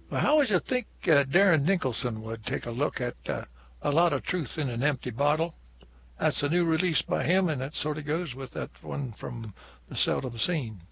Well, how would you think Darren Nicholson would take a look at A Lot of Truth in an Empty Bottle? That's a new release by him, and it sort of goes with that one from The Seldom Scene.